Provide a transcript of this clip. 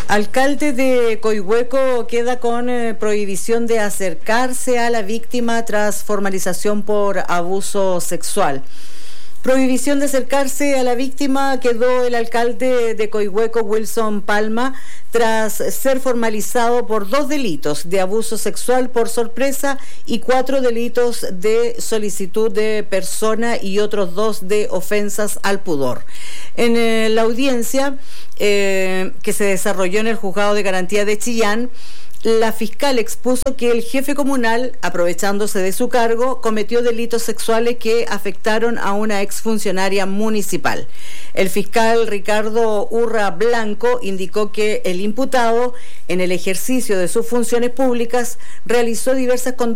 Alcalde de Coihueco queda con prohibición de acercarse a la víctima tras formalización por abuso sexual. Prohibición de acercarse a la víctima quedó el alcalde de Coihueco, Wilson Palma, tras ser formalizado por 2 delitos de abuso sexual por sorpresa y 4 delitos de solicitud de persona y otros 2 de ofensas al pudor. En la audiencia que se desarrolló en el Juzgado de Garantía de Chillán, la fiscal expuso que el jefe comunal, aprovechándose de su cargo, cometió delitos sexuales que afectaron a una exfuncionaria municipal. El fiscal Ricardo Urra Blanco indicó que el imputado, en el ejercicio de sus funciones públicas, realizó diversas conductas